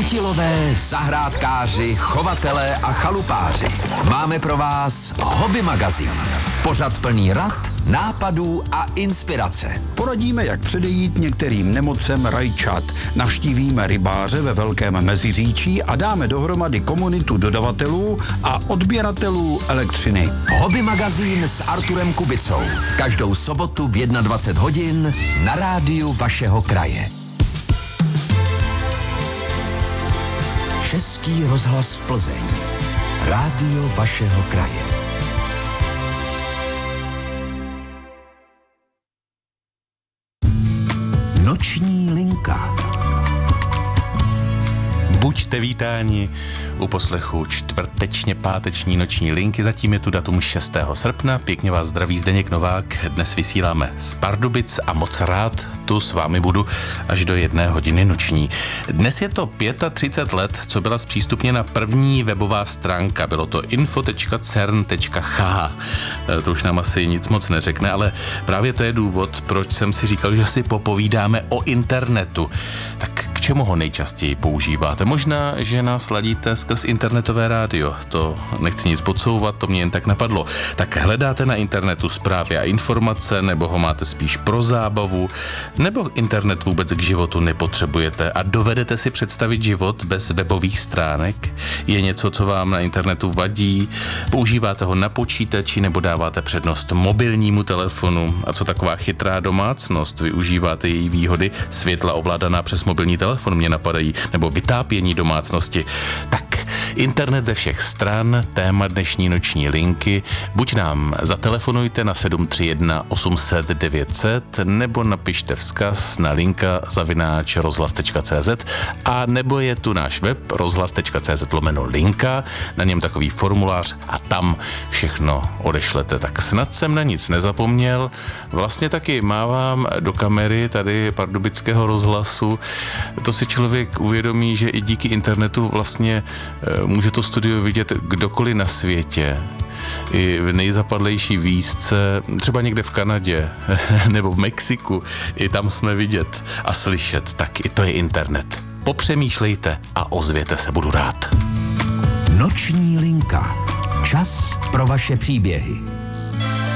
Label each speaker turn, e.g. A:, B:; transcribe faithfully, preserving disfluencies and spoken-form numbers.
A: Kutilové, zahrádkáři, chovatelé a chalupáři. Máme pro vás Hobby magazín. Pořad plný rad, nápadů a inspirace.
B: Poradíme, jak předejít některým nemocem rajčat. Navštívíme rybáře ve Velkém Meziříčí a dáme dohromady komunitu dodavatelů a odběratelů elektřiny.
A: Hobby magazín s Arturem Kubicou. Každou sobotu v dvacet jedna hodin na rádiu vašeho kraje. Český rozhlas Plzeň. Rádio vašeho kraje. Noční linka.
C: Buďte vítáni u poslechu čtvrtečně páteční noční linky. Zatím je tu datum šestého srpna. Pěkně vás zdraví Zdeněk Novák. Dnes vysíláme z Pardubic a moc rád tu s vámi budu až do jedné hodiny noční. Dnes je to třicet pět let, co byla zpřístupněna první webová stránka. Bylo to info tečka cern tečka ch. To už nám asi nic moc neřekne, ale právě to je důvod, proč jsem si říkal, že si popovídáme o internetu. Tak k čemu ho nejčastěji používáte? Možná, že nás ladíte skrz internetové rádio. To nechci nic podsouvat, to mě jen tak napadlo. Tak hledáte na internetu zprávy a informace, nebo ho máte spíš pro zábavu, nebo internet vůbec k životu nepotřebujete a dovedete si představit život bez webových stránek? Je něco, co vám na internetu vadí? Používáte ho na počítači nebo dáváte přednost mobilnímu telefonu? A co taková chytrá domácnost? Využíváte její výhody? Světla ovládaná přes mobilní telefon mě napadají, nebo vytápění domácnosti. Tak, internet ze všech stran, téma dnešní noční linky. Buď nám zatelefonujte na sedm tři jedna osm set devět set, nebo napište vzkaz na linka zavináč rozhlas tečka cz, a nebo je tu náš web rozhlas tečka cz lomeno linka, na něm takový formulář a tam všechno odešlete. Tak snad jsem na nic nezapomněl. Vlastně taky mávám do kamery tady pardubického rozhlasu. To si člověk uvědomí, že i díky internetu vlastně může to studio vidět kdokoliv na světě. I v nejzapadlejší výšce, třeba někde v Kanadě nebo v Mexiku, i tam jsme vidět a slyšet, tak i to je internet. Popřemýšlejte a ozvěte se, budu rád.
A: Noční linka. Čas pro vaše příběhy.